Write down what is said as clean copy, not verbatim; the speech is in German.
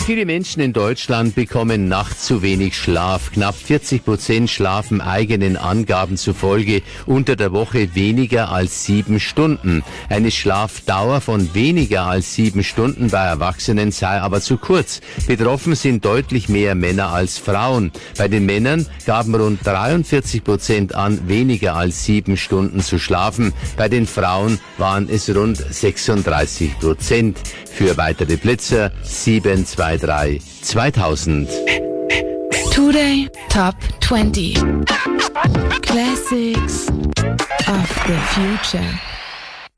Viele Menschen in Deutschland bekommen nachts zu wenig Schlaf. Knapp 40% schlafen eigenen Angaben zufolge unter der Woche weniger als 7 Stunden. Eine Schlafdauer von weniger als 7 Stunden bei Erwachsenen sei aber zu kurz. Betroffen sind deutlich mehr Männer als Frauen. Bei den Männern gaben rund 43% an, weniger als 7 Stunden zu schlafen. Bei den Frauen waren es rund 36%. Für weitere Blitzer 723 2000. Today Top 20 Classics of the Future.